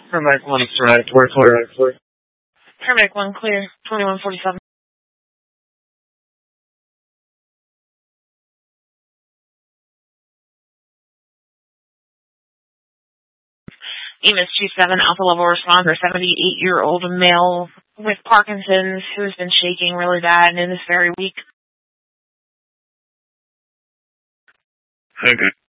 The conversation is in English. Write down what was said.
Paramedic 1 is correct. We're clear, actually. Paramedic 1 clear, 2147. EMS 27, Alpha Level responder, 78-year-old male with Parkinson's who has been shaking really bad and is very weak. Okay.